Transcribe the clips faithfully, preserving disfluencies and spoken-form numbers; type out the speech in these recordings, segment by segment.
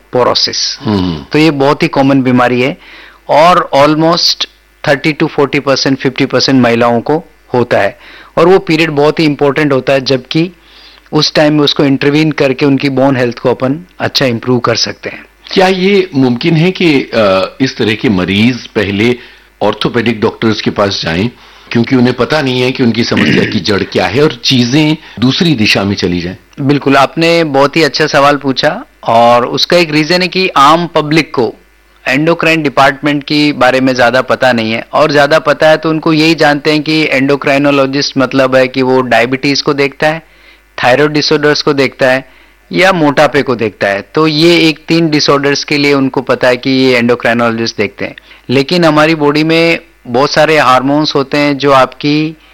पोरोसिस। तो ये बहुत ही कॉमन बीमारी है और almost thirty two forty percent fifty percent महिलाओं को होता है और वो पीरियड बहुत ही इंपॉर्टेंट होता है, जबकि उस टाइम में उसको इंटरवीन करके उनकी बोन हेल्थ को अपन अच्छा इंप्रूव कर सकते हैं। क्या ये मुमकिन है कि इस तरह के मरीज पहले ऑर्थोपेडिक डॉक्टर्स के पास जाएं, क्योंकि उन्हें पता नहीं है कि उनकी समस्या की जड़ क्या है और चीजें दूसरी दिशा में चली जाएं? बिल्कुल, आपने बहुत ही अच्छा सवाल पूछा और उसका एक रीजन है कि आम पब्लिक को एंडोक्राइन डिपार्टमेंट की बारे में ज्यादा पता नहीं है, और ज्यादा पता है तो उनको यही जानते हैं कि एंडोक्राइनोलॉजिस्ट मतलब है कि वो डायबिटीज को देखता है, थायराइड डिसऑर्डर्स को देखता है या मोटापे को देखता है। तो ये एक तीन डिसऑर्डर्स के लिए उनको पता है कि ये एंडोक्राइनोलॉजिस्ट देखते हैं, लेकिन हमारी बॉडी में बहुत सारे हार्मोन्स होते हैं जो आपकी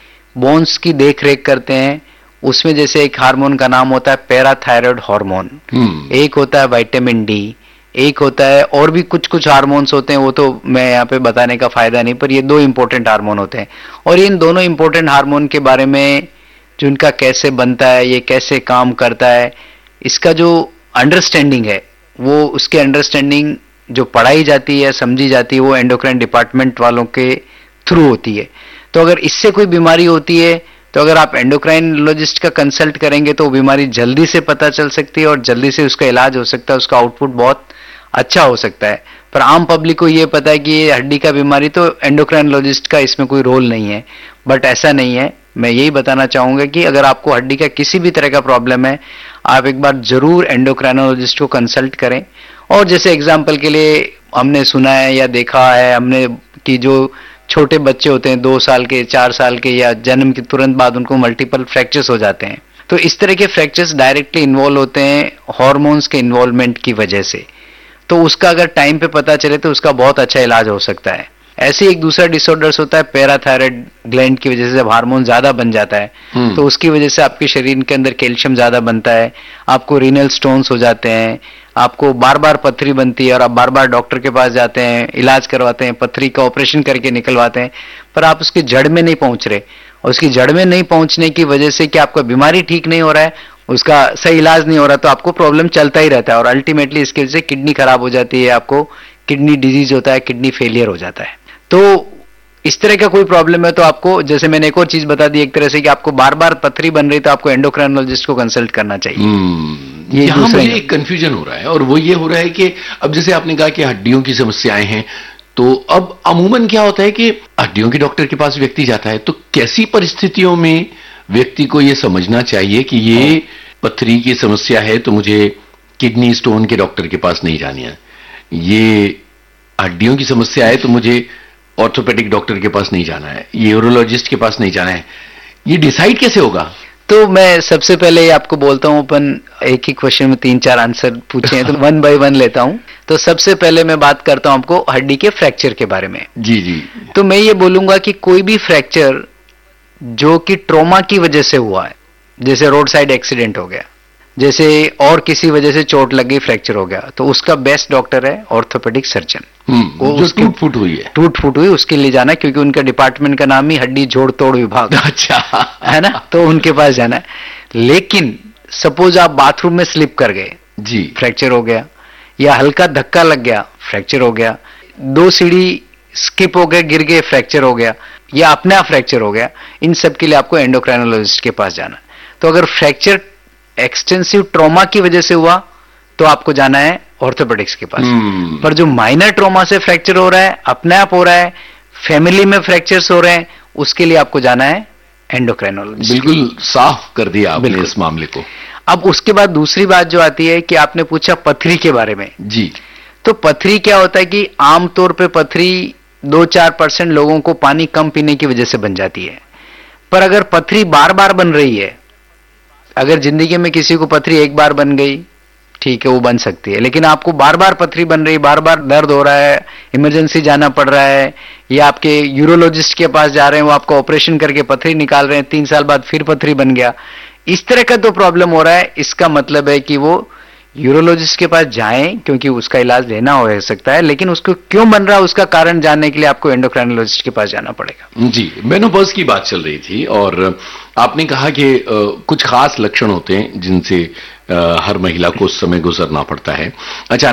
बोन्स की देख रेख करते हैं। उसमें जैसे एक हार्मोन का नाम होता है पैराथायरॉयड हार्मोन, एक होता है विटामिन डी, एक होता है और भी कुछ कुछ हार्मोन्स होते हैं, वो तो मैं यहाँ पे बताने का फायदा नहीं, पर ये दो इंपॉर्टेंट हार्मोन होते हैं। और इन दोनों इंपॉर्टेंट हार्मोन के बारे में, जो इनका कैसे बनता है, ये कैसे काम करता है, इसका जो अंडरस्टैंडिंग है, वो उसके अंडरस्टैंडिंग जो पढ़ाई जाती है, समझी जाती है, वो एंडोक्राइन डिपार्टमेंट वालों के थ्रू होती है। तो अगर इससे कोई बीमारी होती है तो अगर आप एंडोक्राइनोलॉजिस्ट का कंसल्ट करेंगे तो बीमारी जल्दी से पता चल सकती है और जल्दी से उसका इलाज हो सकता है, उसका आउटपुट बहुत अच्छा हो सकता है। पर आम पब्लिक को ये पता है कि ये हड्डी का बीमारी, तो एंडोक्राइनोलॉजिस्ट का इसमें कोई रोल नहीं है, बट ऐसा नहीं है। मैं यही बताना चाहूंगा कि अगर आपको हड्डी का किसी भी तरह का प्रॉब्लम है, आप एक बार जरूर एंडोक्राइनोलॉजिस्ट को कंसल्ट करें। और जैसे एग्जाम्पल के लिए हमने सुना है या देखा है हमने कि जो छोटे बच्चे होते हैं दो साल के, चार साल के, या जन्म के तुरंत बाद उनको मल्टीपल फ्रैक्चर्स हो जाते हैं। तो इस तरह के फ्रैक्चर्स डायरेक्टली इन्वॉल्व होते हैं हार्मोन्स के इन्वॉल्वमेंट की वजह से। तो उसका अगर टाइम पे पता चले तो उसका बहुत अच्छा इलाज हो सकता है। ऐसे एक दूसरा डिसऑर्डर्स होता है पैराथायरॉयड ग्लैंड की वजह से, जब हार्मोन ज्यादा बन जाता है तो उसकी वजह से आपके शरीर के अंदर कैल्शियम ज्यादा बनता है, आपको रीनल स्टोन्स हो जाते हैं, आपको बार बार पथरी बनती है और आप बार बार डॉक्टर के पास जाते हैं, इलाज करवाते हैं, पथरी का ऑपरेशन करके निकलवाते हैं, पर आप उसकी जड़ में नहीं पहुंच रहे। और उसकी जड़ में नहीं पहुंचने की वजह से कि आपका बीमारी ठीक नहीं हो रहा है, उसका सही इलाज नहीं हो रहा, तो आपको प्रॉब्लम चलता ही रहता है और अल्टीमेटली इसकी वजह से किडनी खराब हो जाती है, आपको किडनी डिजीज होता है, किडनी फेलियर हो जाता है। तो इस तरह का कोई प्रॉब्लम है तो आपको, जैसे मैंने एक और चीज बता दी एक तरह से, कि आपको बार बार पथरी बन रही तो आपको एंडोक्राइनोलॉजिस्ट को कंसल्ट करना चाहिए। ये यहाँ मुझे एक कंफ्यूजन हो रहा है, और वो ये हो रहा है कि अब जैसे आपने कहा कि हड्डियों की समस्याएं हैं, तो अब अमूमन क्या होता है कि हड्डियों के डॉक्टर के पास व्यक्ति जाता है, तो कैसी परिस्थितियों में व्यक्ति को ये समझना चाहिए कि ये पथरी की समस्या है तो मुझे किडनी स्टोन के डॉक्टर के पास नहीं जानी है, ये हड्डियों की समस्या है तो मुझे ऑर्थोपेडिक डॉक्टर के पास नहीं जाना है, ये यूरोलॉजिस्ट के पास नहीं जाना है, ये डिसाइड कैसे होगा? तो मैं सबसे पहले आपको बोलता हूं, अपन एक ही क्वेश्चन में तीन चार आंसर पूछे हैं तो वन बाय वन लेता हूं। तो सबसे पहले मैं बात करता हूं आपको हड्डी के फ्रैक्चर के बारे में। जी जी। तो मैं ये बोलूंगा कि कोई भी फ्रैक्चर जो कि ट्रॉमा की वजह से हुआ है, जैसे रोड साइड एक्सीडेंट हो गया, जैसे और किसी वजह से चोट लग गई, फ्रैक्चर हो गया, तो उसका बेस्ट डॉक्टर है ऑर्थोपेडिक सर्जन। वो जो टूट फूट हुई है टूट फूट हुई उसके लिए जाना, क्योंकि उनका डिपार्टमेंट का नाम ही हड्डी जोड़ तोड़ विभाग। अच्छा है ना, तो उनके पास जाना है। लेकिन सपोज आप बाथरूम में स्लिप कर गए जी, फ्रैक्चर हो गया, या हल्का धक्का लग गया, फ्रैक्चर हो गया, दो सीढ़ी स्किप हो गए, गिर गए, फ्रैक्चर हो गया, या अपने आप फ्रैक्चर हो गया, इन सब के लिए आपको एंडोक्राइनोलॉजिस्ट के पास जाना है। तो अगर फ्रैक्चर एक्सटेंसिव ट्रॉमा की वजह से हुआ तो आपको जाना है ऑर्थोपेडिक्स के पास। hmm. पर जो माइनर ट्रॉमा से फ्रैक्चर हो रहा है, अपने आप हो रहा है, फैमिली में फ्रैक्चर्स हो रहे हैं, उसके लिए आपको जाना है एंडोक्राइनोलॉजिस्ट। बिल्कुल साफ कर दिया आपने इस मामले को। अब उसके बाद दूसरी बात जो आती है कि आपने पूछा पथरी के बारे में। जी। तो पथरी क्या होता है कि आमतौर पे पथरी दो चार परसेंट लोगों को पानी कम पीने की वजह से बन जाती है। पर अगर पथरी बार बार बन रही है, अगर जिंदगी में किसी को पथरी एक बार बन गई, ठीक है, वो बन सकती है, लेकिन आपको बार बार पथरी बन रही, बार बार दर्द हो रहा है, इमरजेंसी जाना पड़ रहा है, या आपके यूरोलॉजिस्ट के पास जा रहे हैं, वो आपका ऑपरेशन करके पथरी निकाल रहे हैं, तीन साल बाद फिर पथरी बन गया, इस तरह का तो प्रॉब्लम हो रहा है, इसका मतलब है कि वो यूरोलॉजिस्ट के पास जाएं, क्योंकि उसका इलाज लेना हो सकता है, लेकिन उसको क्यों बन रहा है उसका कारण जानने के लिए आपको एंडोक्राइनोलॉजिस्ट के पास जाना पड़ेगा। जी, मेनोपॉज की बात चल रही थी और आपने कहा कि आ, कुछ खास लक्षण होते हैं जिनसे आ, हर महिला को उस समय गुजरना पड़ता है। अच्छा,